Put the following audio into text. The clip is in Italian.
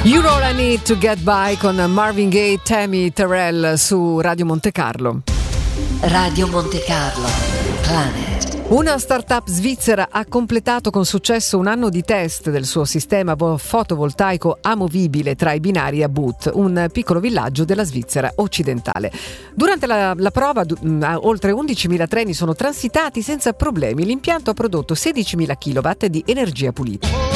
You're All I Need to Get By con Marvin Gaye, Tammy Terrell su Radio Monte Carlo. Radio Monte Carlo, Planet. Una startup svizzera ha completato con successo un anno di test del suo sistema fotovoltaico amovibile tra i binari a Boot, un piccolo villaggio della Svizzera occidentale. Durante la prova oltre 11.000 treni sono transitati senza problemi. L'impianto ha prodotto 16.000 kW di energia pulita.